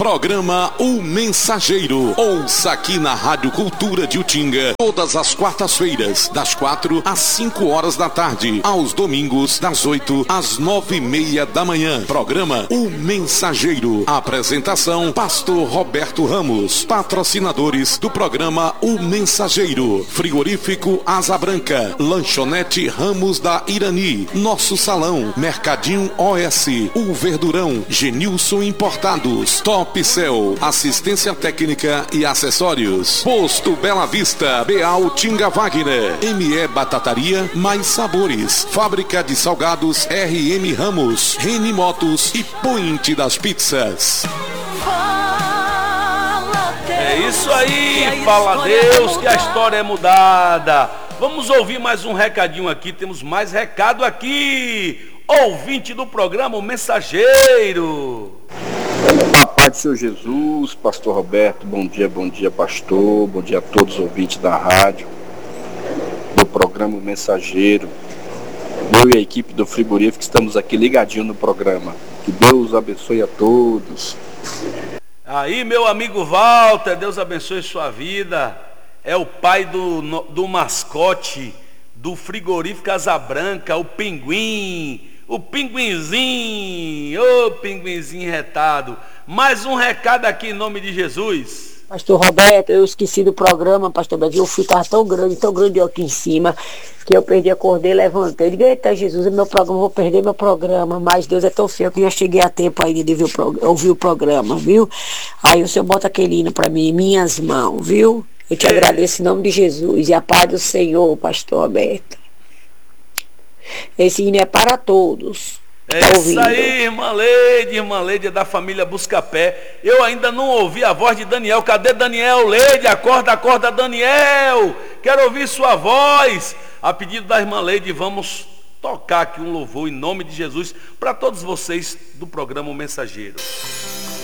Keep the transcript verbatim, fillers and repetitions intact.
Programa O Mensageiro. Ouça aqui na Rádio Cultura de Utinga, todas as quartas-feiras, das quatro às cinco horas da tarde, aos domingos, das oito às nove e meia da manhã. Programa O Mensageiro. Apresentação, Pastor Roberto Ramos. Patrocinadores do programa O Mensageiro: Frigorífico Asa Branca, Lanchonete Ramos da Irani, Nosso Salão, Mercadinho O S, O Verdurão, Genilson Importados, Top Cell, assistência técnica e acessórios. Posto Bela Vista, Beal Tinga Wagner, M E Batataria, Mais Sabores, Fábrica de Salgados R M Ramos, Reni Motos e Point das Pizzas. É isso aí, fala Deus que a história é mudada. Vamos ouvir mais um recadinho aqui, temos mais recado aqui. Ouvinte do programa O Mensageiro. A paz do Senhor Jesus, Pastor Roberto, bom dia, bom dia, pastor, bom dia a todos os ouvintes da rádio, do programa O Mensageiro. Eu e a equipe do Frigorífico estamos aqui ligadinho no programa. Que Deus abençoe a todos. Aí, meu amigo Walter, Deus abençoe sua vida. É o pai do, do mascote do Frigorífico Asa Branca, o Pinguim. O pinguinzinho, ô oh, pinguinzinho retado. Mais um recado aqui em nome de Jesus. Pastor Roberto, eu esqueci do programa, Pastor Roberto. Eu fui, tava tão grande, tão grande aqui em cima, que eu perdi, acordei, levantei. Eu digo, eita Jesus, é meu programa, vou perder meu programa. Mas Deus é tão fiel que eu já cheguei a tempo ainda de ouvir o programa, viu? Aí o Senhor bota aquele hino pra mim em minhas mãos, viu? Eu te é. agradeço em nome de Jesus. E a paz do Senhor, Pastor Roberto. Esse hino é para todos. É tá isso aí, irmã Leide, irmã Leide é da família Buscapé. Eu ainda não ouvi a voz de Daniel. Cadê Daniel? Leide, acorda, acorda, Daniel. Quero ouvir sua voz. A pedido da irmã Leide, vamos tocar aqui um louvor em nome de Jesus para todos vocês do programa O Mensageiro.